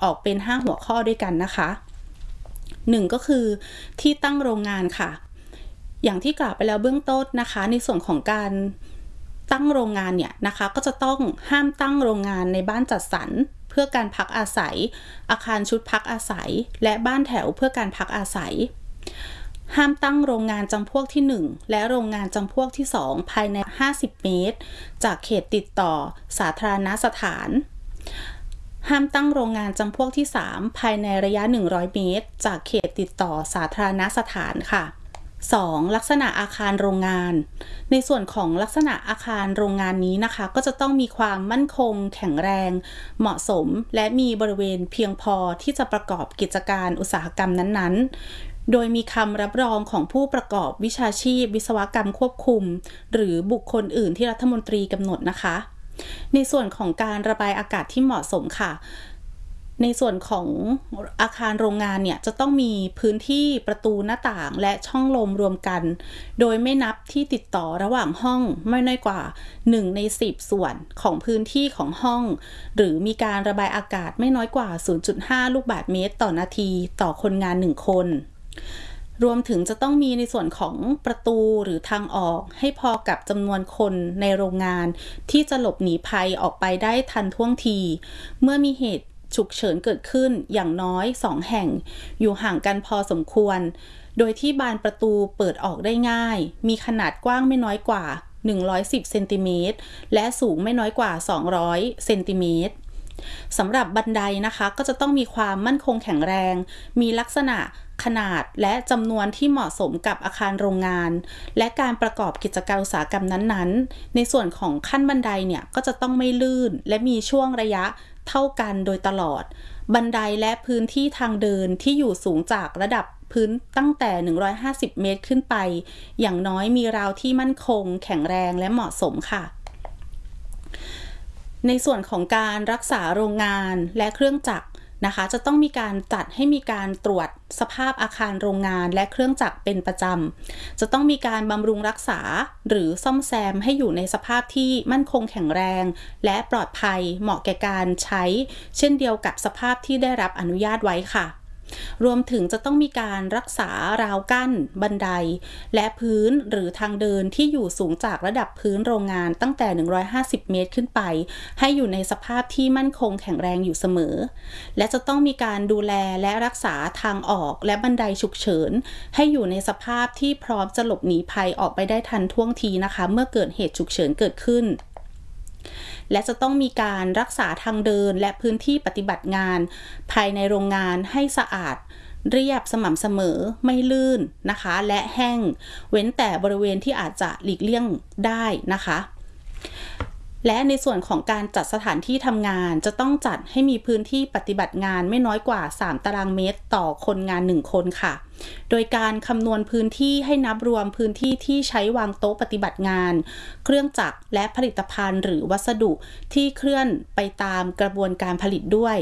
ออกเป็น5หัวข้อด้วยกันนะคะ1ก็คือที่ตั้งโรงงานค่ะอย่างที่กล่าวไปแล้วเบื้องต้นนะคะในส่วนของการตั้งโรงงานเนี่ยนะคะก็จะต้องห้ามตั้งโรงงานในบ้านจัดสรรเพื่อการพักอาศัยอาคารชุดพักอาศัยและบ้านแถวเพื่อการพักอาศัยห้ามตั้งโรงงานจำพวกที่1และโรงงานจำพวกที่2ภายใน50เมตรจากเขตติดต่อสาธารณสถานห้ามตั้งโรงงานจำพวกที่3ภายในระยะ100เมตรจากเขตติดต่อสาธารณสถานค่ะ2ลักษณะอาคารโรงงานในส่วนของลักษณะอาคารโรงงานนี้นะคะก็จะต้องมีความมั่นคงแข็งแรงเหมาะสมและมีบริเวณเพียงพอที่จะประกอบกิจการอุตสาหกรรมนั้นๆโดยมีคำรับรองของผู้ประกอบวิชาชีพวิศวกรรมควบคุมหรือบุคคลอื่นที่รัฐมนตรีกำหนดนะคะในส่วนของการระบายอากาศที่เหมาะสมค่ะในส่วนของอาคารโรงงานเนี่ยจะต้องมีพื้นที่ประตูหน้าต่างและช่องลมรวมกันโดยไม่นับที่ติดต่อระหว่างห้องไม่น้อยกว่า1ใน10ส่วนของพื้นที่ของห้องหรือมีการระบายอากาศไม่น้อยกว่า 0.5 ลูกบาศก์เมตรต่อนาทีต่อคนงาน1คนรวมถึงจะต้องมีในส่วนของประตูหรือทางออกให้พอกับจำนวนคนในโรงงานที่จะหลบหนีภัยออกไปได้ทันท่วงทีเมื่อมีเหตุฉุกเฉินเกิดขึ้นอย่างน้อย2แห่งอยู่ห่างกันพอสมควรโดยที่บานประตูเปิดออกได้ง่ายมีขนาดกว้างไม่น้อยกว่า110เซนติเมตรและสูงไม่น้อยกว่า200เซนติเมตรสำหรับบันไดนะคะก็จะต้องมีความมั่นคงแข็งแรงมีลักษณะขนาดและจำนวนที่เหมาะสมกับอาคารโรงงานและการประกอบกิจการอุตสาหกรรมนั้นๆในส่วนของขั้นบันไดเนี่ยก็จะต้องไม่ลื่นและมีช่วงระยะเท่ากันโดยตลอดบันไดและพื้นที่ทางเดินที่อยู่สูงจากระดับพื้นตั้งแต่150เมตรขึ้นไปอย่างน้อยมีราวที่มั่นคงแข็งแรงและเหมาะสมค่ะในส่วนของการรักษาโรงงานและเครื่องจักรนะคะจะต้องมีการจัดให้มีการตรวจสภาพอาคารโรงงานและเครื่องจักรเป็นประจำจะต้องมีการบำรุงรักษาหรือซ่อมแซมให้อยู่ในสภาพที่มั่นคงแข็งแรงและปลอดภัยเหมาะแก่การใช้เช่นเดียวกับสภาพที่ได้รับอนุญาตไว้ค่ะรวมถึงจะต้องมีการรักษาราวกั้นบันไดและพื้นหรือทางเดินที่อยู่สูงจากระดับพื้นโรงงานตั้งแต่150เมตรขึ้นไปให้อยู่ในสภาพที่มั่นคงแข็งแรงอยู่เสมอและจะต้องมีการดูแลและรักษาทางออกและบันไดฉุกเฉินให้อยู่ในสภาพที่พร้อมจะหลบหนีภัยออกไปได้ทันท่วงทีนะคะเมื่อเกิดเหตุฉุกเฉินเกิดขึ้นและจะต้องมีการรักษาทางเดินและพื้นที่ปฏิบัติงานภายในโรงงานให้สะอาดเรียบสม่ำเสมอไม่ลื่นนะคะและแห้งเว้นแต่บริเวณที่อาจจะหลีกเลี่ยงได้นะคะและในส่วนของการจัดสถานที่ทำงานจะต้องจัดให้มีพื้นที่ปฏิบัติงานไม่น้อยกว่า3ตารางเมตรต่อคนงาน1คนค่ะโดยการคำนวณพื้นที่ให้นับรวมพื้นที่ที่ใช้วางโต๊ะปฏิบัติงานเครื่องจักรและผลิตภัณฑ์หรือวัสดุที่เคลื่อนไปตามกระบวนการผลิตด้วย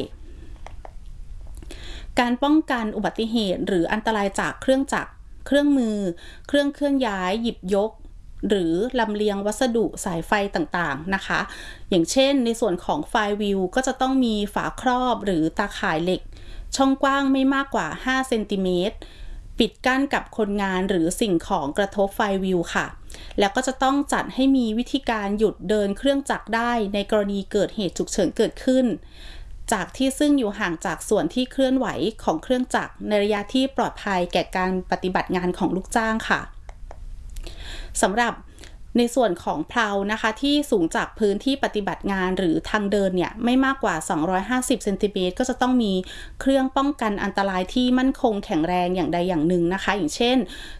การป้องกันอุบัติเหตุหรืออันตรายจากเครื่องจักรเครื่องมือเครื่องเคลื่อนย้ายหยิบยกหรือลำเลียงวัสดุสายไฟต่างๆนะคะอย่างเช่นในส่วนของไฟวิวก็จะต้องมีฝาครอบหรือตาข่ายเหล็กช่องกว้างไม่มากกว่า5เซนติเมตรปิดกั้นกับคนงานหรือสิ่งของกระทบไฟวิวค่ะแล้วก็จะต้องจัดให้มีวิธีการหยุดเดินเครื่องจักรได้ในกรณีเกิดเหตุฉุกเฉินเกิดขึ้นจากที่ซึ่งอยู่ห่างจากส่วนที่เคลื่อนไหวของเครื่องจักรในระยะที่ปลอดภัยแก่การปฏิบัติงานของลูกจ้างค่ะสำหรับในส่วนของเพลานะคะที่สูงจากพื้นที่ปฏิบัติงานหรือทางเดินเนี่ยไม่มากกว่า250เซนติเมตรก็จะต้องมีเครื่องป้องกันอันตรายที่มั่นคงแข็งแรงอย่างใดอย่างหนึ่งนะคะอย่างเช่น